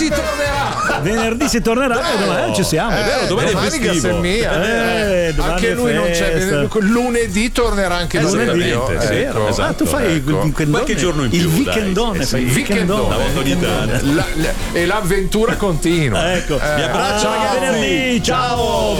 si tornerà. Venerdì si tornerà e domani ci siamo. È vero, domani è festivo. Domani anche è lui non festa. c'è. Lunedì tornerà anche lui. Lunedì, è vero. Esatto, Tu fai ecco. Qualche giorno in più, il weekendone, dai. fai il Weekendone. weekendone. Una volta ogni tanto. E l'avventura continua. Ecco. Vi abbraccio, Ciao, ragazzi. venerdì, ciao.